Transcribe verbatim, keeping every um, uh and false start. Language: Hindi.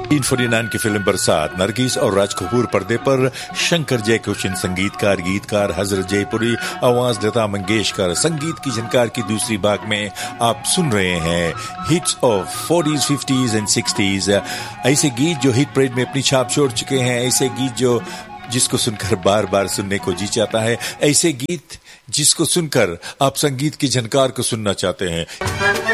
तीन सौ उनचास की फिल्म बरसात, नरगिस और राज कपूर पर्दे पर, शंकर जयकिशन संगीतकार गीतकार, हजरत जयपुरी आवाज लता मंगेशकर, संगीत की झनकार की दूसरी भाग में आप सुन रहे हैं hits of forties, fifties and sixties. ऐसे गीत जो हिट परेड में अपनी छाप छोड़ चुके हैं, ऐसे गीत जो जिसको सुनकर बार बार सुनने को जी चाहता है, ऐसे गीत जिसको सुनकर आप संगीत की झनकार को सुनना चाहते हैं।